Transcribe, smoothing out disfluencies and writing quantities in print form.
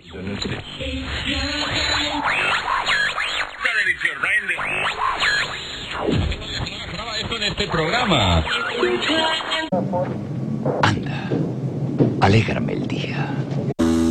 Yo no sé. Esto en este programa. Anda, alégrame el día.